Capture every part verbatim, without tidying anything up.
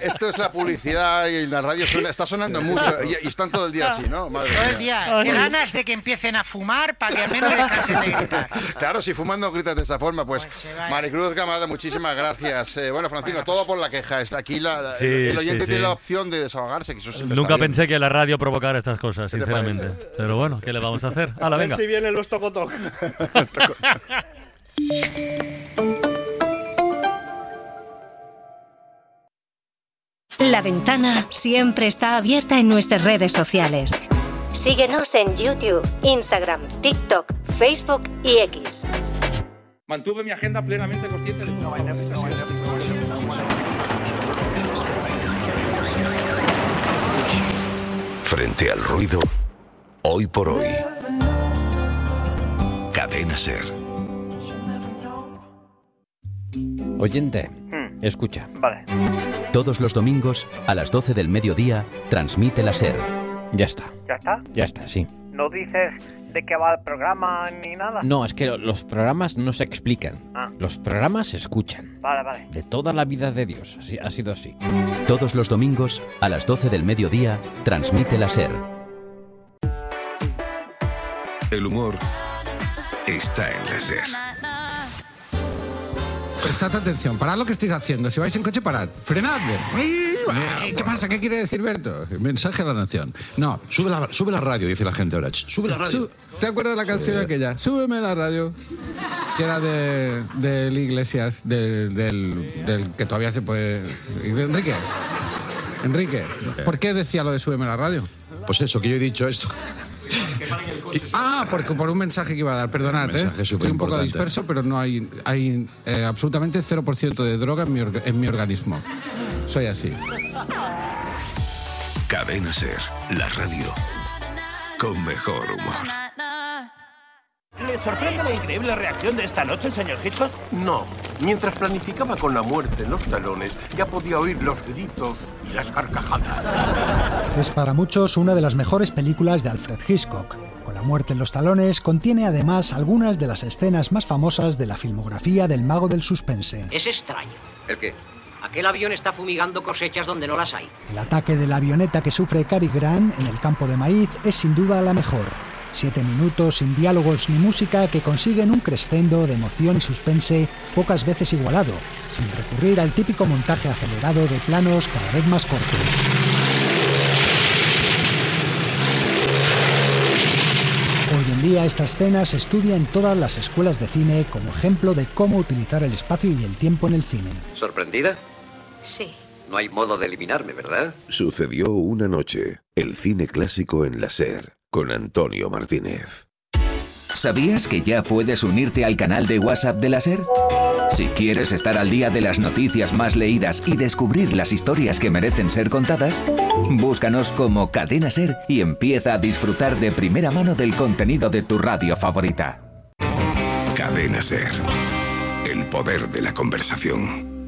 esto es la publicidad y la radio suena, está sonando mucho y, y están todo el día así, ¿no? Madre todo mía. el día. Qué ganas de que empiecen a fumar para que al menos descansen de gritar. Claro, si fumando gritas de esa forma, pues, pues Maricruz Gamada, muchísimas gracias. Eh, bueno, Francino, todo por la queja. Está aquí la, la, sí, el oyente sí, tiene sí. la opción de desahogarse. Que eso Nunca pensé que la radio provocara estas cosas, sinceramente. Pero bueno, ¿qué le vamos a hacer? ¡Hala, venga! A ver si vienen los tocotoc. La Ventana siempre está abierta en nuestras redes sociales. Síguenos en YouTube, Instagram, TikTok, Facebook y X. Mantuve mi agenda plenamente consciente de no, no, Frente al ruido, hoy por hoy. Cadena SER. Oyente, hmm. escucha. Vale. Todos los domingos, a las doce del mediodía, transmite la SER. Ya está. ¿Ya está? Ya está, sí. ¿No dices de qué va el programa ni nada? No, es que los programas no se explican. Ah. Los programas se escuchan. Vale, vale. De toda la vida de Dios, así, ha sido así. Todos los domingos, a las doce del mediodía, transmite la SER. El humor está en la SER. Prestad atención, parad lo que estáis haciendo. Si vais en coche, parad. Frenad. ¿Qué pasa? ¿Qué quiere decir Berto? Mensaje a la nación. No. Sube la, sube la radio, dice la gente ahora. Sube la radio. ¿Te acuerdas de la canción sí. aquella? Súbeme la radio. Que era de, de Iglesias, de, del, del que todavía se puede... Enrique. Enrique. ¿Por qué decía lo de súbeme la radio? Pues eso, que yo he dicho esto. Ah, porque por un mensaje que iba a dar, perdonad, ¿eh? Estoy un poco disperso, pero no hay, hay eh, absolutamente cero por ciento de droga en mi, orga, en mi organismo. Soy así. Cadena SER, la radio con mejor humor. ¿Le sorprende la increíble reacción de esta noche, señor Hitchcock? No. Mientras planificaba con la muerte en los talones, ya podía oír los gritos y las carcajadas. Es para muchos una de las mejores películas de Alfred Hitchcock. Con la muerte en los talones, contiene además algunas de las escenas más famosas de la filmografía del mago del suspense. Es extraño. ¿El qué? Aquel avión está fumigando cosechas donde no las hay. El ataque de la avioneta que sufre Cary Grant en el campo de maíz es sin duda la mejor. Siete minutos sin diálogos ni música que consiguen un crescendo de emoción y suspense pocas veces igualado, sin recurrir al típico montaje acelerado de planos cada vez más cortos. Hoy en día esta escena se estudia en todas las escuelas de cine como ejemplo de cómo utilizar el espacio y el tiempo en el cine. ¿Sorprendida? Sí. No hay modo de eliminarme, ¿verdad? Sucedió una noche. El cine clásico en la SER. Con Antonio Martínez. ¿Sabías que ya puedes unirte al canal de WhatsApp de la SER? Si quieres estar al día de las noticias más leídas y descubrir las historias que merecen ser contadas, búscanos como Cadena SER y empieza a disfrutar de primera mano del contenido de tu radio favorita. Cadena SER. El poder de la conversación.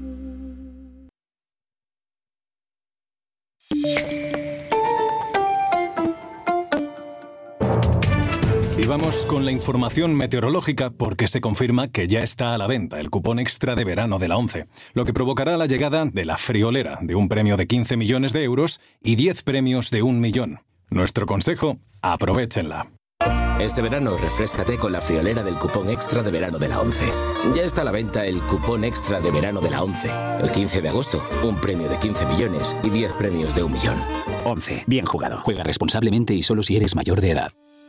Y vamos con la información meteorológica porque se confirma que ya está a la venta el cupón extra de verano de la ONCE, lo que provocará la llegada de la friolera de un premio de quince millones de euros y diez premios de un millón. Nuestro consejo, aprovéchenla. Este verano refréscate con la friolera del cupón extra de verano de la ONCE. Ya está a la venta el cupón extra de verano de la ONCE. El quince de agosto, un premio de quince millones y diez premios de un millón. ONCE, bien jugado. Juega responsablemente y solo si eres mayor de edad.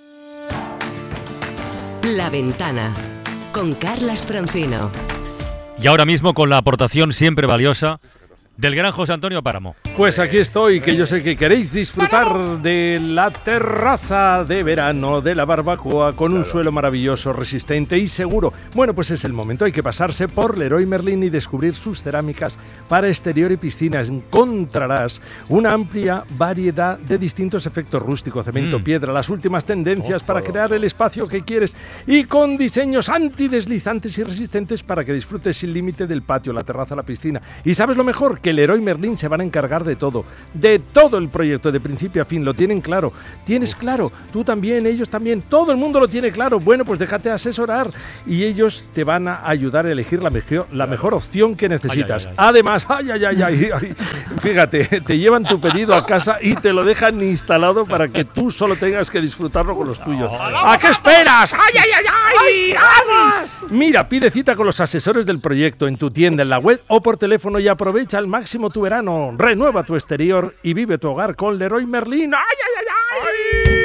La Ventana, con Carlas Francino. Y ahora mismo con la aportación siempre valiosa del gran José Antonio Páramo. Pues aquí estoy, que yo sé que queréis disfrutar de la terraza de verano, de la barbacoa, con un claro. suelo maravilloso, resistente y seguro. Bueno, pues es el momento, hay que pasarse por Leroy Merlin y descubrir sus cerámicas para exterior y piscinas. Encontrarás una amplia variedad de distintos efectos rústico, cemento, mm. piedra, las últimas tendencias oh, para oh. crear el espacio que quieres y con diseños antideslizantes y resistentes para que disfrutes sin límite del patio, la terraza, la piscina. ¿Y sabes lo mejor? Que Leroy Merlin se van a encargar de todo, de todo el proyecto, de principio a fin, lo tienen claro. ¿Tienes claro? Tú también, ellos también, todo el mundo lo tiene claro. Bueno, pues déjate asesorar y ellos te van a ayudar a elegir la mejor, la mejor opción que necesitas. Ay, ay, ay, ay. Además, ay, ay, ay, ay, ay, fíjate, te llevan tu pedido a casa y te lo dejan instalado para que tú solo tengas que disfrutarlo con los tuyos. ¿A qué esperas? ¡Ay, ay, ay, ay! ¡Ay! Mira, pide cita con los asesores del proyecto en tu tienda, en la web o por teléfono y aprovecha al máximo tu verano. Renueva tu exterior y vive tu hogar con Leroy Merlin. ¡Ay, ay, ay, ay!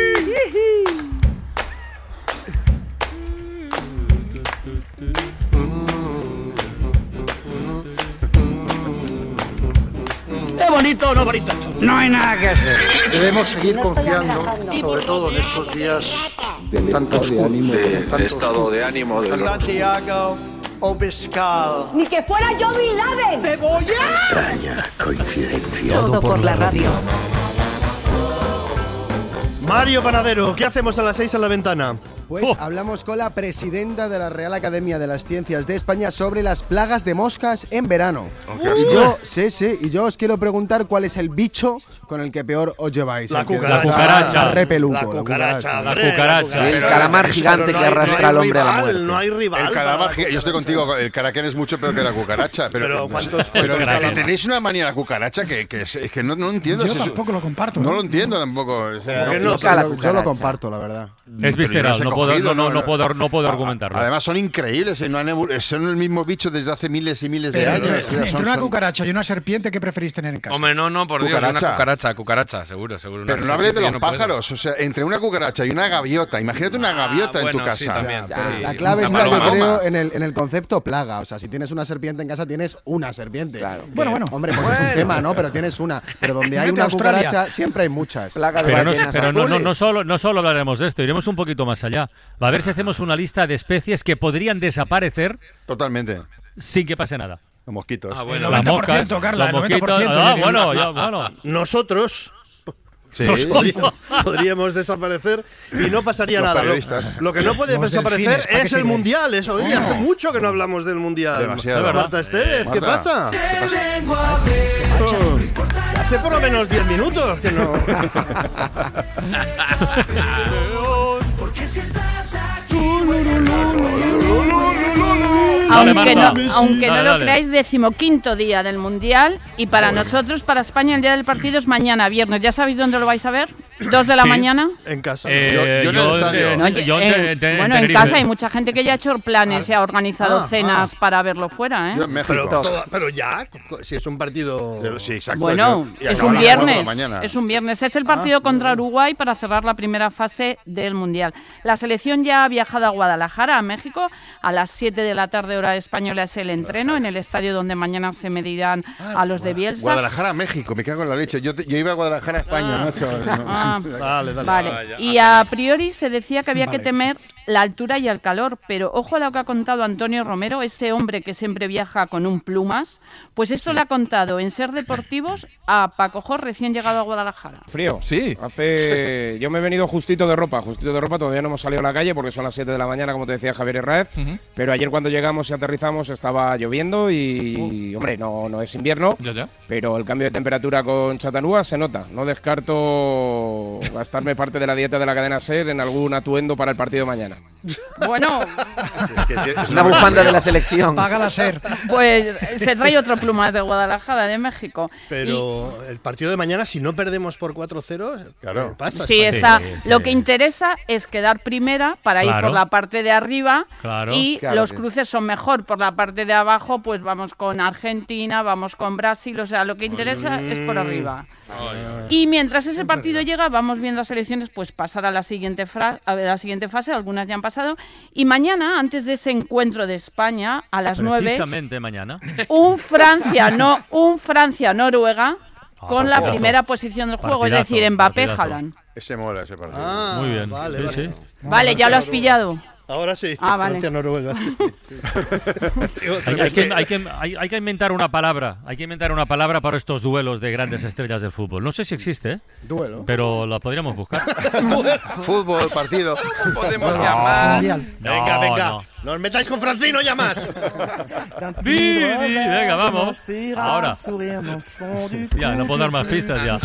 ¿Es bonito o no bonito? No hay nada que hacer. Debemos seguir confiando, sobre todo en estos días tanto oscuros. Del estado de ánimo de los... Santiago Obiscal. Ni que fuera yo Bin Laden. ¡Te voy a! Extraña coincidencia. Todo por la radio. Mario Panadero, ¿qué hacemos a las seis en la ventana? Pues oh. hablamos con la presidenta de la Real Academia de las Ciencias de España sobre las plagas de moscas en verano. Okay. Y yo, sí, sí, y yo os quiero preguntar cuál es el bicho con el que peor os lleváis. La cucaracha. La cucaracha. La repeluco. La cucaracha. La cucaracha. El calamar pero, gigante pero no que hay, arrastra no al hombre rival, a la muerte. No hay rival. El calamar gigante. Yo estoy contigo, el caracán es mucho peor que la cucaracha. Pero, pero ¿cuántos? Pero cuántos tenéis una manía a la cucaracha que, que, es, que no, no entiendo. Yo si tampoco lo comparto. No, no lo entiendo tampoco. O sea, no, no, no, yo lo comparto, la verdad. Es visceral, no puedo, no, no, no puedo, no puedo argumentarlo. Además son increíbles, no han, son el mismo bicho desde hace miles y miles de Pero, años. Entre, son, entre una son... cucaracha y una serpiente, ¿qué preferís tener en casa? Hombre, no, no, por cucaracha. Dios, una cucaracha, cucaracha, seguro, seguro. Pero no hables de los no pájaros, o sea, entre una cucaracha y una gaviota, imagínate una gaviota ah, bueno, en tu casa. Sí, también, ya, sí. La clave está, yo creo, en el, en el concepto plaga. O sea, si tienes una serpiente en casa, tienes una serpiente. Claro. Que, bueno, bueno. Hombre, pues bueno. es un tema, ¿no? Pero tienes una. Pero donde hay una Australia. cucaracha, siempre hay muchas. Plaga de pero no, pero no, no, no, solo, no solo hablaremos de esto, iremos un poquito más allá. Va a ver si hacemos una lista de especies que podrían desaparecer. Totalmente. Sin que pase nada. Los mosquitos. Ah, bueno. El noventa por ciento, moscas, Carla, el noventa por ciento. Ah, bueno, ya, bueno. Nosotros... Sí, sí, podríamos desaparecer y no pasaría Los nada. Periodistas. Lo, lo que no puede Los desaparecer delfines, es el mundial. Eso, oye, hace mucho que no hablamos del mundial. Demasiado. Marta Estevez, ¿qué Marta. pasa? ¿Qué pasa? Oh, hace por lo menos diez minutos que no. Porque si estás aquí. Aunque no, aunque no dale, lo dale. creáis, decimoquinto día del Mundial y para nosotros, para España, el día del partido es mañana, viernes. ¿Ya sabéis dónde lo vais a ver? ¿Dos de la Sí. mañana? En casa. Eh, yo, yo en el estadio. No, yo eh, en- en- bueno, en Tenerife. casa hay mucha gente que ya ha hecho planes y ha organizado Ah, cenas ah. para verlo fuera, ¿eh? Yo en México. Pero, todo- pero ya, si es un partido. Sí, exacto. Bueno, Yo- y es acaba un a las cuatro de la viernes. mañana. Es un viernes. Es el partido contra Uruguay para cerrar la primera fase del Mundial. La selección ya ha viajado a Guadalajara, a México. A las siete de la tarde, hora española, es el entreno en el estadio donde mañana se medirán a los de Bielsa. Guadalajara, México, me cago en la leche. Yo, te- yo iba a Guadalajara, España, Ah. macho. No. Ah, Dale, dale. Vale. Ah, ya. Y a priori se decía que había Vale. que temer la altura y el calor, pero ojo a lo que ha contado Antonio Romero, ese hombre que siempre viaja con un plumas, pues esto le ha contado en Ser Deportivos a Paco Jor, recién llegado a Guadalajara. Frío. Sí. Hace... Yo me he venido justito de ropa, justito de ropa, todavía no hemos salido a la calle porque son las siete de la mañana, como te decía Javier Herráez, Ujú. pero ayer cuando llegamos y aterrizamos estaba lloviendo y, hombre, no, no es invierno, Ya, ya. pero el cambio de temperatura con Chattanooga se nota. No descarto gastarme parte de la dieta de la cadena SER en algún atuendo para el partido de mañana. Bueno, Es que es Una bufanda de la selección. Págala ser. pues se trae otro plumas de Guadalajara, de México. Pero el partido de mañana, si no perdemos por cuatro cero, Claro. ¿qué pasa? Sí, España? está. sí. Lo que interesa es quedar primera para ir Claro. por la parte de arriba Claro. y Claro los que cruces son mejor. Por la parte de abajo, pues vamos con Argentina, vamos con Brasil. O sea, lo que interesa es por arriba. Y mientras ese partido llega, vamos viendo a selecciones pues pasar a la siguiente fra- a ver, a la siguiente fase. Algunas ya han pasado. Y mañana, antes de ese encuentro de España a las nueve, Precisamente mañana. un Francia, no, un Francia-Noruega. Ah, Con la partidazo. primera posición del juego, es Partidazo, decir, Mbappé, partidazo. Haaland. Ese mola, ese partido. Ah, Muy bien. Vale, Sí, vale. sí. Vale, ya lo has pillado. Ahora sí. Ah, vale. Francia-Noruega. Sí, sí, sí. Digo, Hay, hay es que- que, hay, que, hay, hay que inventar una palabra. Hay que inventar una palabra para estos duelos de grandes estrellas del fútbol. No sé si existe, ¿eh? Duelo. Pero la podríamos buscar. Fútbol, partido. Podemos No. llamar. Mundial. Venga, No, venga. no. No os metáis con Francino ya más. Venga, vamos. Ahora. Ya, no puedo dar más pistas ya.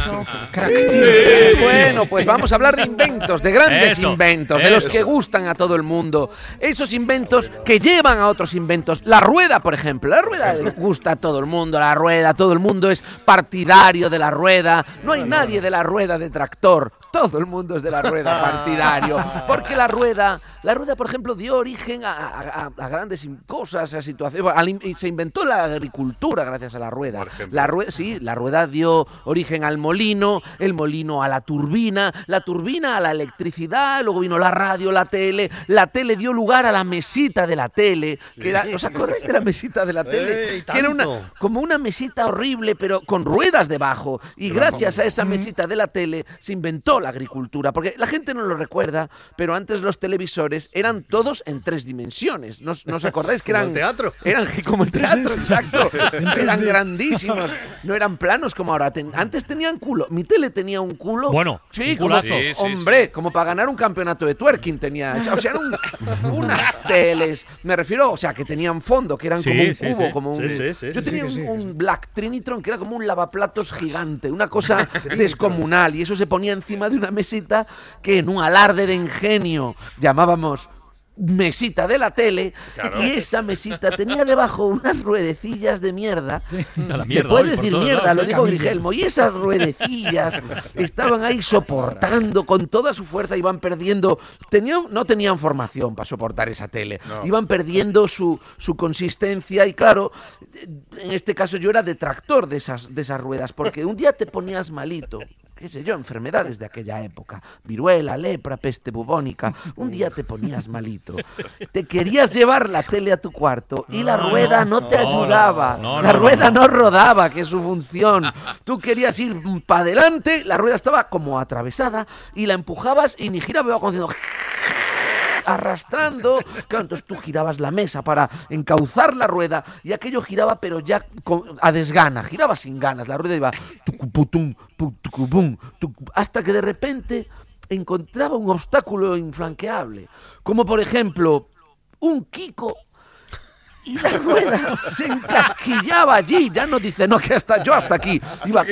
Bueno, pues vamos a hablar de inventos, de grandes Eso, inventos, de eso. los que gustan a todo el mundo. Esos inventos que llevan a otros inventos. La rueda, por ejemplo. La rueda gusta a todo el mundo. La rueda, todo el mundo es partidario de la rueda. No hay nadie de la rueda detractor. Todo el mundo es de la rueda partidario. Porque la rueda, la rueda, por ejemplo, dio origen a, a, a grandes cosas, a situaciones. Y se inventó la agricultura gracias a la rueda. La rueda, sí, la rueda dio origen al molino, el molino a la turbina, la turbina a la electricidad, luego vino la radio, la tele, la tele dio lugar a la mesita de la tele, que era, ¿os acordáis de la mesita de la tele? ¡Eh, que era una, tanto! como una mesita horrible, pero con ruedas debajo. Y gracias a esa mesita de la tele se inventó la agricultura, porque la gente no lo recuerda, pero antes los televisores eran todos en tres dimensiones. ¿No, no os acordáis que eran... Como el teatro. Eran como el teatro, exacto. Eran grandísimos. No eran planos como ahora. Ten, antes tenían culo. Mi tele tenía un culo. Bueno, sí, un como, culazo. Sí, sí, hombre, sí. Como para ganar un campeonato de twerking tenía. O sea, eran un, unas teles. Me refiero, o sea, que tenían fondo, que eran Sí, como un sí, cubo, sí. como un. Sí, sí, sí, yo sí, tenía sí, un, sí. un Black Trinitron que era como un lavaplatos gigante, una cosa descomunal. Y eso se ponía encima de una mesita que en un alarde de ingenio llamábamos mesita de la tele, Claro. y esa mesita tenía debajo unas ruedecillas de mierda. A la Se mierda, puede hoy, por decir todos mierda, lados. lo dijo Grigelmo, y esas ruedecillas estaban ahí soportando con toda su fuerza, iban perdiendo, tenían, no tenían formación para soportar esa tele, No. iban perdiendo su, su consistencia, y claro, en este caso yo era detractor de esas, de esas ruedas, porque un día te ponías malito, qué sé yo, enfermedades de aquella época, viruela, lepra, peste bubónica, un día te ponías malito, te querías llevar la tele a tu cuarto y la No, rueda no, no te no, ayudaba, no, no, la no, rueda no. no rodaba, que es su función, tú querías ir para adelante, la rueda estaba como atravesada y la empujabas y ni giraba, iba como haciendo arrastrando, claro, entonces tú girabas la mesa para encauzar la rueda y aquello giraba pero ya con- a desgana, giraba sin ganas, la rueda iba tucuputum, pu- tucupum, tucu- hasta que de repente encontraba un obstáculo infranqueable, como por ejemplo un Kiko, y la rueda se encasquillaba allí, ya no dice, no, que hasta yo hasta aquí, iba,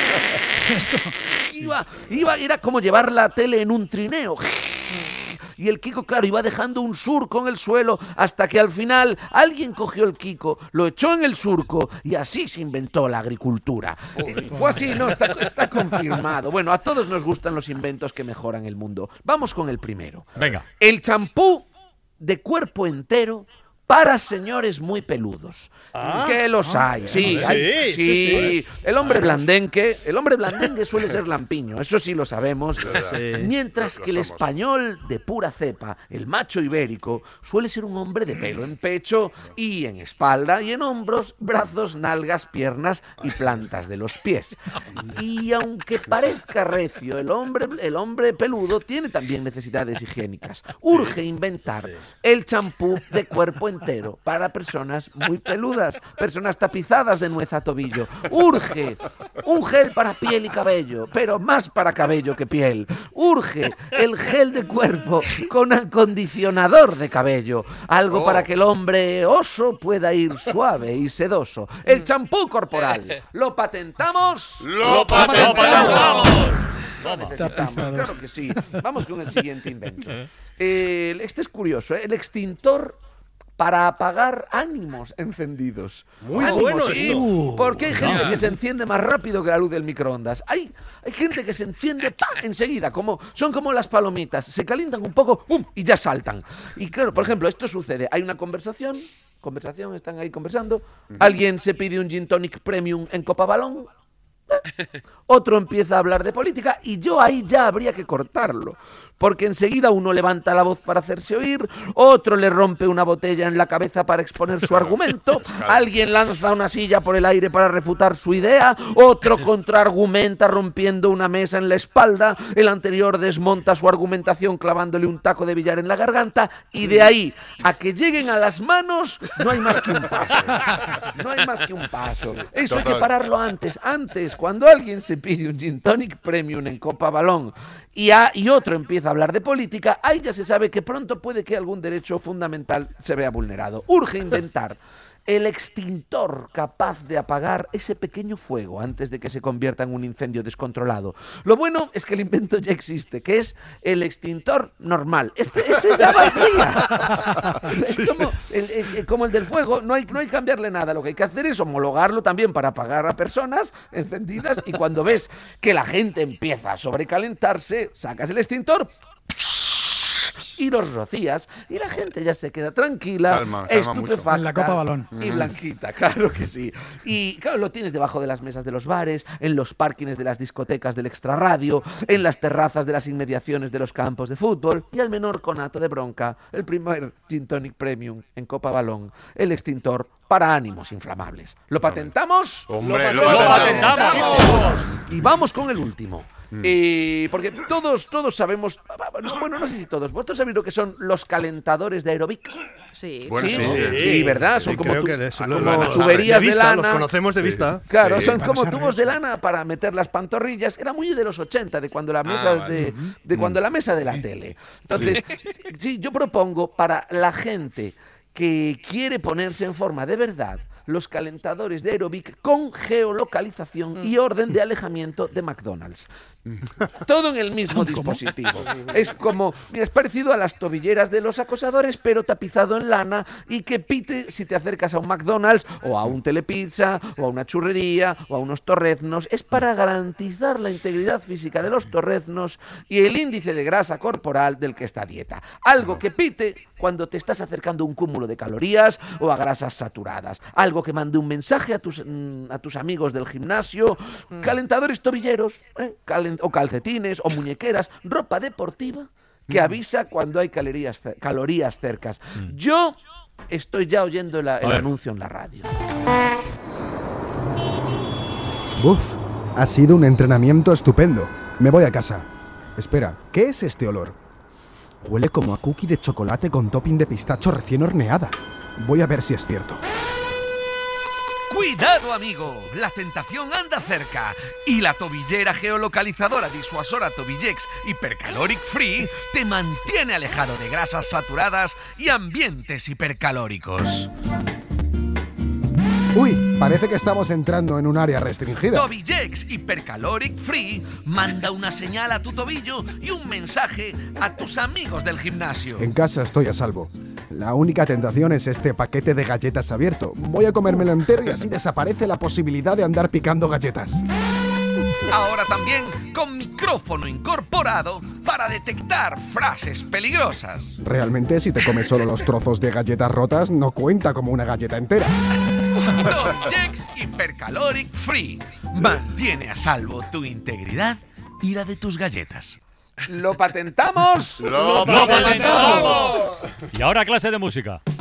iba, iba, era como llevar la tele en un trineo. Y el Kiko, claro, iba dejando un surco en el suelo hasta que al final alguien cogió el Kiko, lo echó en el surco y así se inventó la agricultura. Eh, Fue así, no, está, está confirmado. Bueno, a todos nos gustan los inventos que mejoran el mundo. Vamos con el primero. Venga. El champú de cuerpo entero para señores muy peludos. Ah, que los ah, hay, sí, sí, hay, sí, sí, sí. El hombre blandengue, el hombre blandengue suele ser lampiño, eso sí lo sabemos. Sí. Mientras Lo- lo que el somos. español de pura cepa, el macho ibérico, suele ser un hombre de pelo en pecho y en espalda y en hombros, brazos, nalgas, piernas y plantas de los pies. Y aunque parezca recio, el hombre, el hombre peludo tiene también necesidades higiénicas. Urge inventar el champú de cuerpo entero para personas muy peludas, personas tapizadas de nuez a tobillo. Urge un gel para piel y cabello, pero más para cabello que piel. Urge el gel de cuerpo con acondicionador de cabello, algo Oh. para que el hombre oso pueda ir suave y sedoso. El champú corporal. ¿Lo patentamos? ¡Lo patentamos! Lo necesitamos, claro que sí. Vamos con el siguiente invento. Eh, este es curioso, ¿eh? El extintor para apagar ánimos encendidos. Muy Ánimos, bueno sí, esto. porque hay gente Ah. que se enciende más rápido que la luz del microondas. Hay, hay gente que se enciende ¡pam! Enseguida, como, son como las palomitas, se calientan un poco ¡pum! Y ya saltan. Y claro, por ejemplo, esto sucede, hay una conversación, conversación, están ahí conversando, alguien se pide un gin tonic premium en copa balón, otro empieza a hablar de política y yo ahí ya habría que cortarlo. Porque enseguida uno levanta la voz para hacerse oír, otro le rompe una botella en la cabeza para exponer su argumento, alguien lanza una silla por el aire para refutar su idea, otro contraargumenta rompiendo una mesa en la espalda, el anterior desmonta su argumentación clavándole un taco de billar en la garganta, y de ahí a que lleguen a las manos no hay más que un paso. No hay más que un paso. Eso hay que pararlo antes. Antes, cuando alguien se pide un gin tonic premium en copa balón y, a, y otro empieza a hablar de política, ahí ya se sabe que pronto puede que algún derecho fundamental se vea vulnerado. Urge inventar el extintor capaz de apagar ese pequeño fuego antes de que se convierta en un incendio descontrolado. Lo bueno es que el invento ya existe, que es el extintor normal. Este, ese ya valdría. Es como el, el, como el del fuego, no hay, no hay que cambiarle nada. Lo que hay que hacer es homologarlo también para apagar a personas encendidas, y cuando ves que la gente empieza a sobrecalentarse, sacas el extintor y los rocías, y la gente ya se queda tranquila, calma, calma estupefacta en la copa balón. y blanquita, claro que sí. Y claro, lo tienes debajo de las mesas de los bares, en los parkings de las discotecas del extrarradio, en las terrazas de las inmediaciones de los campos de fútbol, y al menor conato de bronca, el primer Gin Tonic Premium en copa balón, el extintor para ánimos inflamables. ¿Lo patentamos? Hombre, lo, lo patentamos. patentamos. Y vamos con el último. Mm. Eh, porque todos, todos sabemos, bueno, no sé si todos, vosotros sabéis lo que son los calentadores de aerobic. Sí, bueno, sí, sí, sí, sí, ¿verdad? Son sí, como, creo tu, que les, como lo, tuberías de, vista, de lana. Los conocemos de vista. Claro, sí, son para como no tubos de lana para meter las pantorrillas. Era muy de los ochenta, de cuando la mesa Ah, vale. de, de cuando la mesa de la tele. Entonces, sí, yo propongo para la gente que quiere ponerse en forma de verdad los calentadores de aerobic con geolocalización y orden de alejamiento de McDonald's. Todo en el mismo dispositivo. Es como, mira, es parecido a las tobilleras de los acosadores, pero tapizado en lana, y que pite si te acercas a un McDonald's o a un Telepizza o a una churrería o a unos torreznos. Es para garantizar la integridad física de los torreznos y el índice de grasa corporal del que está a dieta. Algo que pite cuando te estás acercando a un cúmulo de calorías o a grasas saturadas. Algo que mande un mensaje a tus, a tus amigos del gimnasio. Calentadores tobilleros, ¿eh? Calen- o calcetines o muñequeras, ropa deportiva que avisa cuando hay calorías, calorías cercas. Yo estoy ya oyendo la, el anuncio en la radio. Uf, ha sido un entrenamiento estupendo. Me voy a casa. Espera, ¿qué es este olor? Huele como a cookie de chocolate con topping de pistacho recién horneada. Voy a ver si es cierto. ¡Cuidado, amigo! La tentación anda cerca y la tobillera geolocalizadora disuasora Tobillex Hypercaloric Free te mantiene alejado de grasas saturadas y ambientes hipercalóricos. Uy, parece que estamos entrando en un área restringida. Tobillex Hypercaloric Free manda una señal a tu tobillo y un mensaje a tus amigos del gimnasio. En casa estoy a salvo. La única tentación es este paquete de galletas abierto. Voy a comérmelo entero y así desaparece la posibilidad de andar picando galletas. Ahora también con micrófono incorporado para detectar frases peligrosas. Realmente, si te comes solo los trozos de galletas rotas, no cuenta como una galleta entera. Tobillex Hypercaloric Free mantiene a salvo tu integridad y la de tus galletas. ¿Lo patentamos? ¡Lo patentamos! Y ahora clase de música.